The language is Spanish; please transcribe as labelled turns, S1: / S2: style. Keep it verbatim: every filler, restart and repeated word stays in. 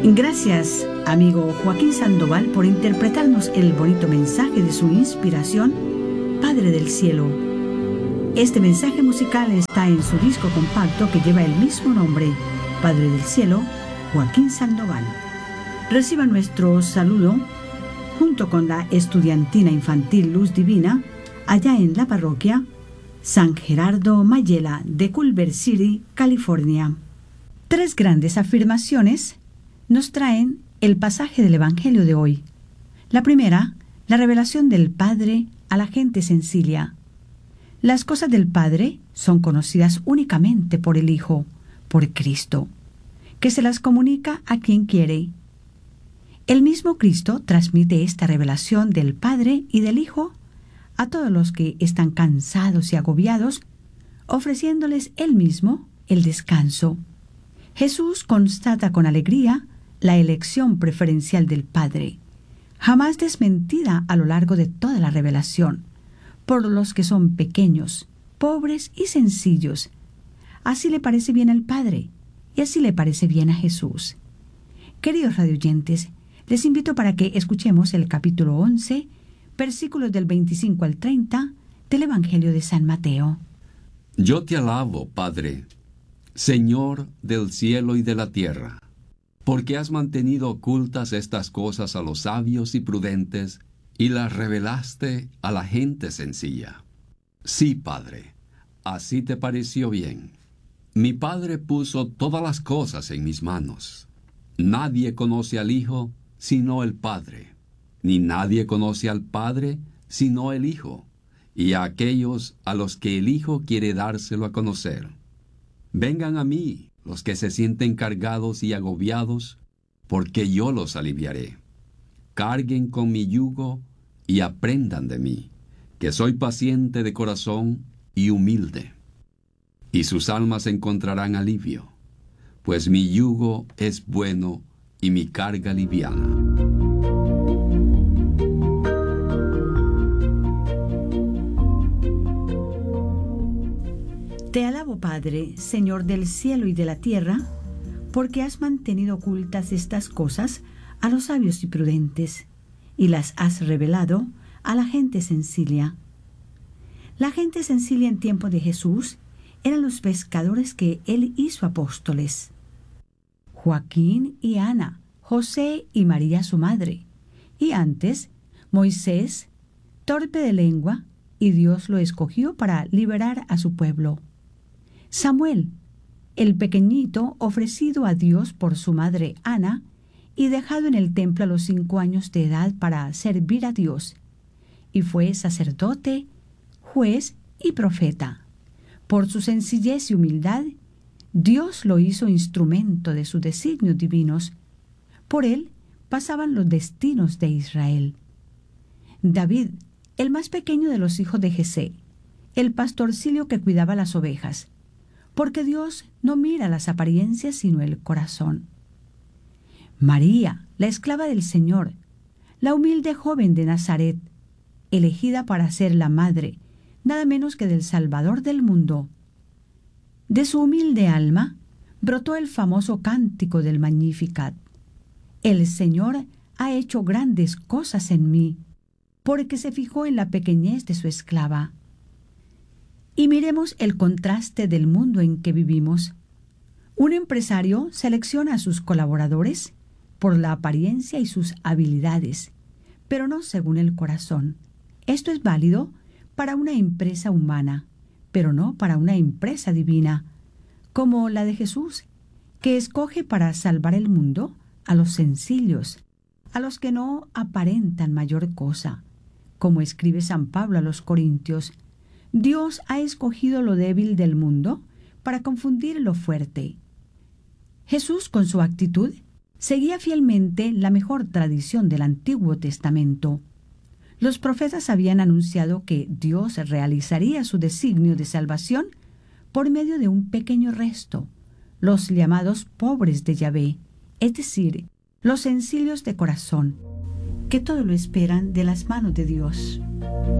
S1: Gracias, amigo Joaquín Sandoval, por interpretarnos el bonito mensaje de su inspiración, Padre del Cielo. Este mensaje musical está en su disco compacto que lleva el mismo nombre, Padre del Cielo, Joaquín Sandoval. Reciba nuestro saludo junto con la estudiantina infantil Luz Divina, allá en la parroquia San Gerardo Mayela de Culver City, California. Tres grandes afirmaciones nos traen el pasaje del Evangelio de hoy. La primera, la revelación del Padre a la gente sencilla. Las cosas del Padre son conocidas únicamente por el Hijo, por Cristo, que se las comunica a quien quiere. El mismo Cristo transmite esta revelación del Padre y del Hijo a todos los que están cansados y agobiados, ofreciéndoles Él mismo el descanso. Jesús constata con alegría la elección preferencial del Padre, jamás desmentida a lo largo de toda la revelación, por los que son pequeños, pobres y sencillos. Así le parece bien al Padre, y así le parece bien a Jesús. Queridos radioyentes, les invito para que escuchemos el capítulo once, versículos del veinticinco al treinta, del Evangelio de San Mateo.
S2: Yo te alabo, Padre, Señor del cielo y de la tierra, porque has mantenido ocultas estas cosas a los sabios y prudentes, y las revelaste a la gente sencilla. Sí, Padre, así te pareció bien. Mi Padre puso todas las cosas en mis manos. Nadie conoce al Hijo sino el Padre, ni nadie conoce al Padre sino el Hijo, y a aquellos a los que el Hijo quiere dárselo a conocer. Vengan a mí los que se sienten cargados y agobiados, porque yo los aliviaré. Carguen con mi yugo y aprendan de mí, que soy paciente de corazón y humilde. Y sus almas encontrarán alivio, pues mi yugo es bueno y mi carga liviana.
S1: Te alabo, Padre, Señor del cielo y de la tierra, porque has mantenido ocultas estas cosas a los sabios y prudentes, y las has revelado a la gente sencilla. La gente sencilla en tiempo de Jesús eran los pescadores que él hizo apóstoles. Joaquín y Ana, José y María su madre, y antes Moisés, torpe de lengua, y Dios lo escogió para liberar a su pueblo. Samuel, el pequeñito ofrecido a Dios por su madre Ana y dejado en el templo a los cinco años de edad para servir a Dios, y fue sacerdote, juez y profeta. Por su sencillez y humildad, Dios lo hizo instrumento de sus designios divinos. Por él pasaban los destinos de Israel. David, el más pequeño de los hijos de Jesé, el pastorcillo que cuidaba las ovejas, porque Dios no mira las apariencias sino el corazón. María, la esclava del Señor, la humilde joven de Nazaret, elegida para ser la madre, nada menos que del Salvador del mundo. De su humilde alma brotó el famoso cántico del Magnificat. El Señor ha hecho grandes cosas en mí, porque se fijó en la pequeñez de su esclava. Y miremos el contraste del mundo en que vivimos. Un empresario selecciona a sus colaboradores por la apariencia y sus habilidades, pero no según el corazón. Esto es válido para una empresa humana, pero no para una empresa divina, como la de Jesús, que escoge para salvar el mundo a los sencillos, a los que no aparentan mayor cosa. Como escribe San Pablo a los Corintios, Dios ha escogido lo débil del mundo para confundir lo fuerte. Jesús, con su actitud, seguía fielmente la mejor tradición del Antiguo Testamento. Los profetas habían anunciado que Dios realizaría su designio de salvación por medio de un pequeño resto, los llamados pobres de Yahvé, es decir, los sencillos de corazón, que todo lo esperan de las manos de Dios.